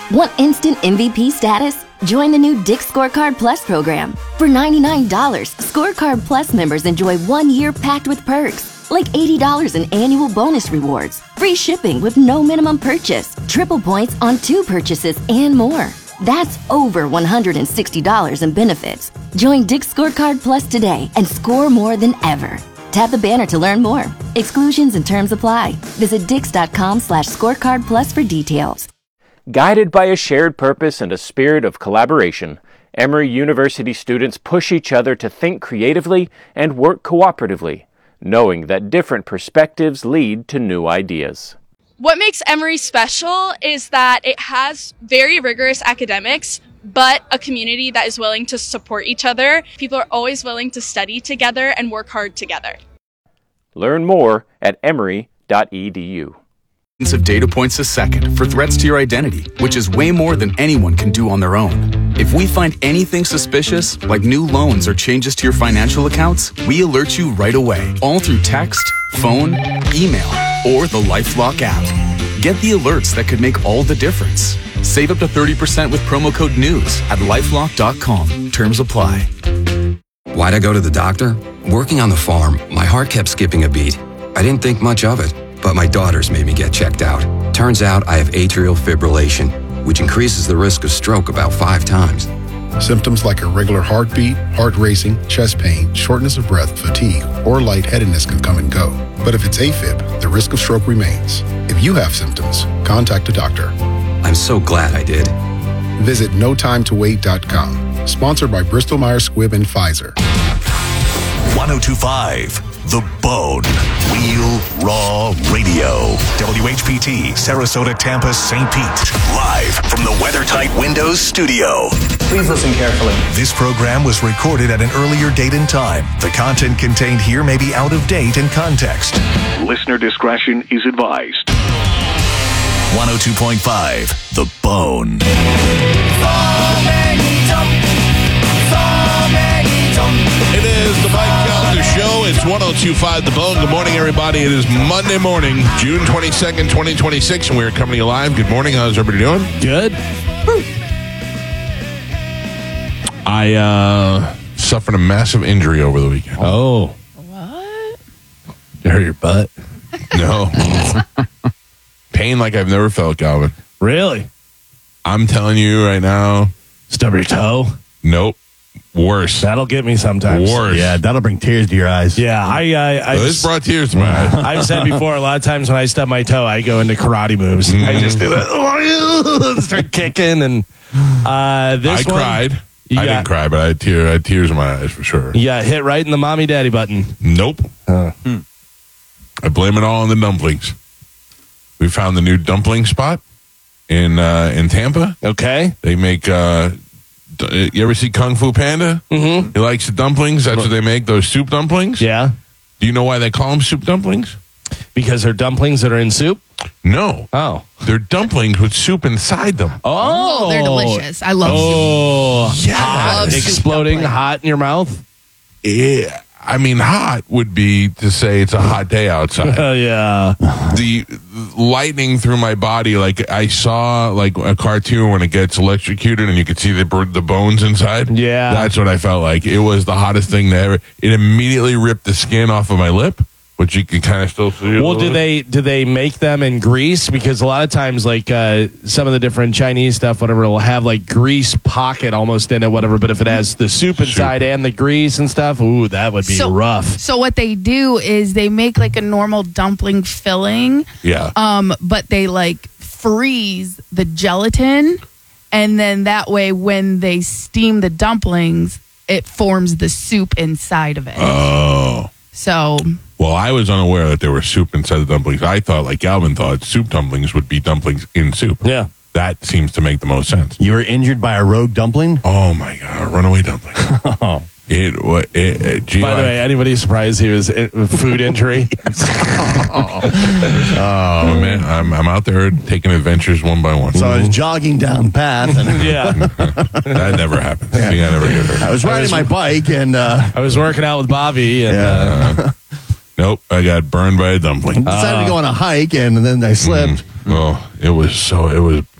Want instant MVP status? Join the new Dick's Scorecard Plus program. For $99, Scorecard Plus members enjoy 1 year packed with perks, like $80 in annual bonus rewards, free shipping with no minimum purchase, triple points on 2 purchases, and more. That's over $160 in benefits. Join Dick's Scorecard Plus today and score more than ever. Tap the banner to learn more. Exclusions and terms apply. Visit dix.com/scorecardplus for details. Guided by a shared purpose and a spirit of collaboration, Emory University students push each other to think creatively and work cooperatively, knowing that different perspectives lead to new ideas. What makes Emory special is that it has very rigorous academics, but a community that is willing to support each other. People are always willing to study together and work hard together. Learn more at emory.edu. Of data points a second for threats to your identity, which is way more than anyone can do on their own. If we find anything suspicious, like new loans or changes to your financial accounts, we alert you right away, all through text, phone, email, or the LifeLock app. Get the alerts that could make all the difference. Save up to 30% with promo code NEWS at lifelock.com. Terms apply. Why'd I go to the doctor? Working on the farm, my heart kept skipping a beat. I didn't think much of it. But my daughters made me get checked out. Turns out I have atrial fibrillation, which increases the risk of stroke about 5 times. Symptoms like irregular heartbeat, heart racing, chest pain, shortness of breath, fatigue, or lightheadedness can come and go. But if it's AFib, the risk of stroke remains. If you have symptoms, contact a doctor. I'm so glad I did. Visit notimetowait.com. Sponsored by Bristol Myers Squibb and Pfizer. 1025 The Bone. Real Raw Radio. WHPT, Sarasota, Tampa, St. Pete. Live from the WeatherTight Windows studio. Please listen carefully. This program was recorded at an earlier date and time. The content contained here may be out of date and context. Listener discretion is advised. 102.5 The Bone. It is the Mike Calendar Show. It's 102.5 The Bone. Good morning, everybody. It is Monday morning, June 22nd, 2026, and we're coming to you live. Good morning. How's everybody doing? Good. I suffered a massive injury over the weekend. Oh. What? You hurt your butt? No. Pain like I've never felt, Calvin. Really? I'm telling you right now. Stub your toe? Nope. Worse. That'll get me sometimes. Worse. Yeah, that'll bring tears to your eyes. Yeah, this brought tears to my eyes. I've said before, a lot of times when I stub my toe, I go into karate moves. I just do that, start kicking, and I cried. I didn't cry, but I had tears in my eyes for sure. Yeah, hit right in the mommy daddy button. Nope. I blame it all on the dumplings. We found the new dumpling spot in Tampa. Okay. They make. You ever see Kung Fu Panda? Mm-hmm. He likes the dumplings. That's what they make, those soup dumplings. Yeah. Do you know why they call them soup dumplings? Because they're dumplings that are in soup? No. Oh. They're dumplings with soup inside them. Oh, they're delicious. I love soup. Oh, yeah. Hot, exploding hot in your mouth? Yeah. I mean, hot would be to say it's a hot day outside. Yeah. The lightning through my body, like I saw like a cartoon when it gets electrocuted and you could see the bones inside. Yeah. That's what I felt like. It was the hottest thing ever. It immediately ripped the skin off of my lip, which you can kind of still see. Well, do they make them in grease? Because a lot of times, like some of the different Chinese stuff, whatever, will have like grease pocket almost in it, whatever. But if it has the soup inside and the grease and stuff, ooh, that would be rough. So what they do is they make like a normal dumpling filling. Yeah. But they like freeze the gelatin, and then that way when they steam the dumplings, it forms the soup inside of it. Oh. So. Well, I was unaware that there was soup inside the dumplings. I thought, like Galvin thought, soup dumplings would be dumplings in soup. Yeah. That seems to make the most sense. You were injured by a rogue dumpling? Oh, my God. A runaway dumpling. Oh. By the way, anybody surprised he was food injury? Oh, man. I'm out there taking adventures one by one. So I was jogging down path. And yeah. That never happens. Yeah. I never get hurt. I was riding my bike and I was working out with Bobby. And, nope, I got burned by a dumpling. Decided to go on a hike and then I slipped. Oh, it was